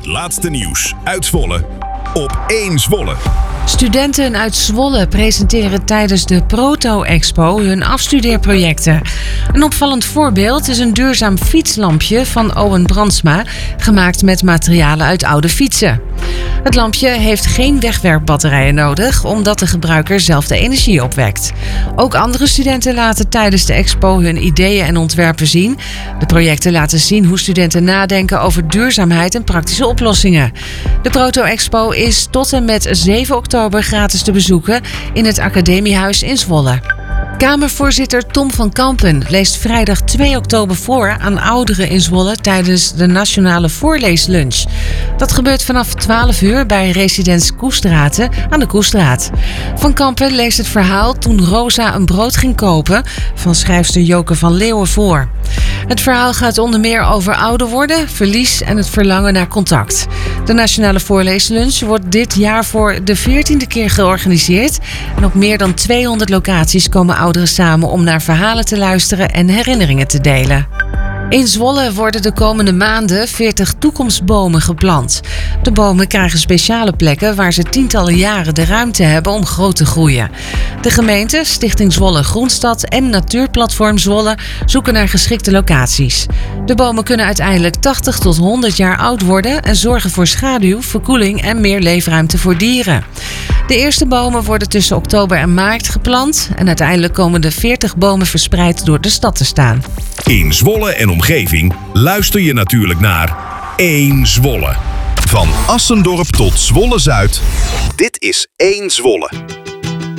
Het laatste nieuws uit Zwolle op 1 Zwolle. Studenten uit Zwolle presenteren tijdens de Proto-Expo hun afstudeerprojecten. Een opvallend voorbeeld is een duurzaam fietslampje van Owen Brandsma, gemaakt met materialen uit oude fietsen. Het lampje heeft geen wegwerpbatterijen nodig, omdat de gebruiker zelf de energie opwekt. Ook andere studenten laten tijdens de expo hun ideeën en ontwerpen zien. De projecten laten zien hoe studenten nadenken over duurzaamheid en praktische oplossingen. De Proto-Expo is tot en met 7 oktober gratis te bezoeken in het Academiehuis in Zwolle. Kamervoorzitter Tom van Kampen leest vrijdag 2 oktober voor aan ouderen in Zwolle tijdens de Nationale Voorleeslunch. Dat gebeurt vanaf 12 uur bij Residence Koestraten aan de Koestraat. Van Kampen leest het verhaal Toen Rosa een brood ging kopen van schrijfster Joke van Leeuwen voor. Het verhaal gaat onder meer over ouder worden, verlies en het verlangen naar contact. De Nationale Voorleeslunch wordt dit jaar voor de 14e keer georganiseerd. En op meer dan 200 locaties komen ouderen samen om naar verhalen te luisteren en herinneringen te delen. In Zwolle worden de komende maanden 40 toekomstbomen geplant. De bomen krijgen speciale plekken waar ze tientallen jaren de ruimte hebben om groot te groeien. De gemeente, Stichting Zwolle Groenstad en Natuurplatform Zwolle zoeken naar geschikte locaties. De bomen kunnen uiteindelijk 80 tot 100 jaar oud worden en zorgen voor schaduw, verkoeling en meer leefruimte voor dieren. De eerste bomen worden tussen oktober en maart geplant en uiteindelijk komen de 40 bomen verspreid door de stad te staan. In Zwolle en omgeving luister je natuurlijk naar 1 Zwolle. Van Assendorp tot Zwolle-Zuid, dit is 1 Zwolle.